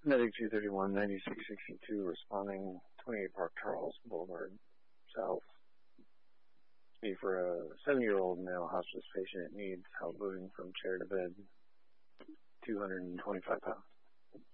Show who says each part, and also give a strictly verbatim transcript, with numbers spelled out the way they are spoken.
Speaker 1: Medic two thirty-one, ninety-six sixty-two, responding, twenty-eight Park Charles Boulevard, South. Be for a seven-year-old male hospice patient needs help moving from chair to bed, two hundred twenty-five pounds.